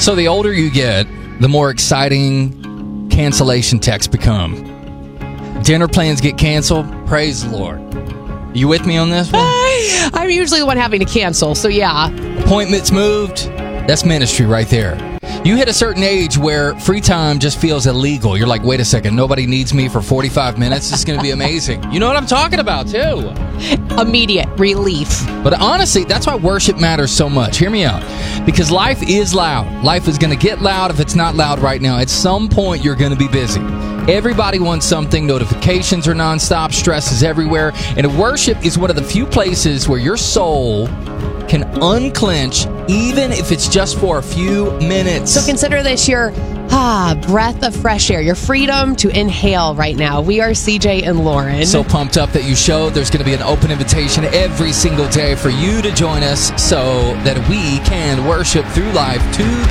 So the older you get, the more exciting cancellation texts become. Dinner plans get canceled. Praise the Lord. You with me on this one? I'm usually the one having to cancel, so yeah. Appointments moved. That's ministry right there. You hit a certain age where free time just feels illegal. You're like, wait a second, nobody needs me for 45 minutes. This is going to be amazing. You know what I'm talking about, too. Immediate relief. But honestly, that's why worship matters so much. Hear me out. Because life is loud. Life is going to get loud if it's not loud right now. At some point, you're going to be busy. Everybody wants something. Notifications are nonstop. Stress is everywhere. And worship is one of the few places where your soul can unclench, even if it's just for a few minutes. So consider this your breath of fresh air, your freedom to inhale right now. We are CJ and Lauren. So pumped up that you showed. There's going to be an open invitation every single day for you to join us so that we can worship through life together.